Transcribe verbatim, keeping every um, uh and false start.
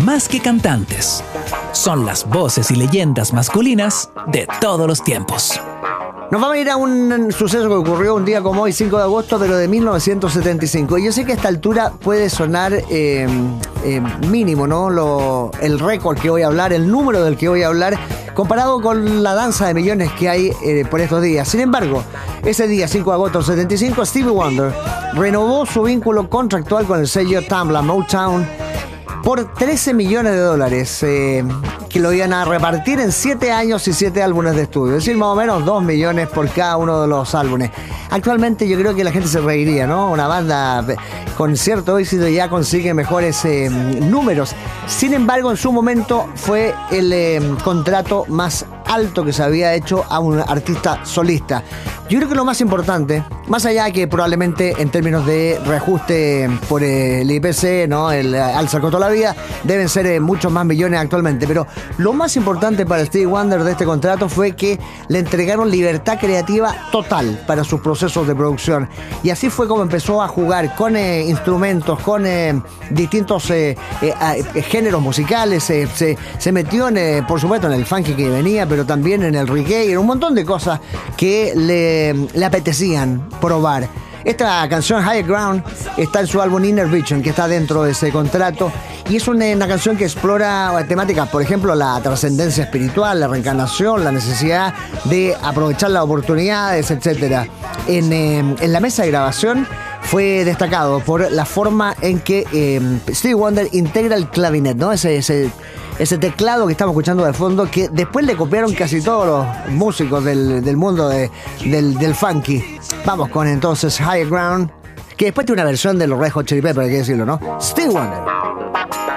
más que cantantes, son las voces y leyendas masculinas de todos los tiempos. Nos vamos a ir a un suceso que ocurrió un día como hoy, cinco de agosto, pero de mil novecientos setenta y cinco. Y yo sé que a esta altura puede sonar eh, eh, mínimo, ¿no? Lo, el récord que voy a hablar, el número del que voy a hablar, comparado con la danza de millones que hay eh, por estos días. Sin embargo, ese día, cinco de agosto del setenta y cinco, Stevie Wonder renovó su vínculo contractual con el sello Tamla Motown por trece millones de dólares, eh, que lo iban a repartir en siete años y siete álbumes de estudio. Es decir, más o menos dos millones por cada uno de los álbumes. Actualmente yo creo que la gente se reiría, ¿no? Una banda con cierto éxito ya consigue mejores eh, números. Sin embargo, en su momento fue el eh, contrato más alto que se había hecho a un artista solista. Yo creo que lo más importante, más allá de que probablemente en términos de reajuste por el I P C, ¿no? El alza con toda la vida, deben ser eh, muchos más millones actualmente, pero lo más importante para Stevie Wonder de este contrato fue que le entregaron libertad creativa total para sus procesos de producción, y así fue como empezó a jugar con eh, instrumentos, con eh, distintos eh, eh, eh, géneros musicales, eh, se, se metió en, eh, por supuesto en el funky que venía, pero también en el reggae, en un montón de cosas que le, le apetecían probar. Esta canción Higher Ground está en su álbum Inner Vision, que está dentro de ese contrato, y es una, una canción que explora temáticas, por ejemplo, la trascendencia espiritual, la reencarnación, la necesidad de aprovechar las oportunidades, etcétera. En, eh, en la mesa de grabación fue destacado por la forma en que eh, Stevie Wonder integra el clavinet, ¿no? Ese, ese, ese teclado que estamos escuchando de fondo, que después le copiaron casi todos los músicos del, del mundo de, del, del funky. Vamos con entonces Higher Ground, que después tiene una versión de los Red Hot Chili Peppers, hay que decirlo, ¿no? Stevie Wonder.